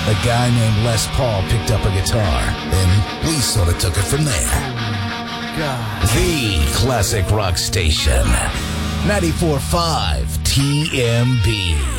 A guy named Les Paul picked up a guitar, and we sort of took it from there. God. The classic rock station, 94.5 TMB.